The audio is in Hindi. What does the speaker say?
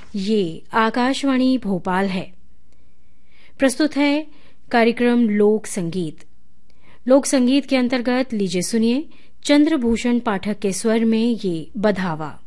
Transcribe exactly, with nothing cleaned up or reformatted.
ये आकाशवाणी भोपाल है। प्रस्तुत है कार्यक्रम लोक संगीत। लोक संगीत के अंतर्गत लीजिए सुनिए चंद्रभूषण पाठक के स्वर में ये बधावा।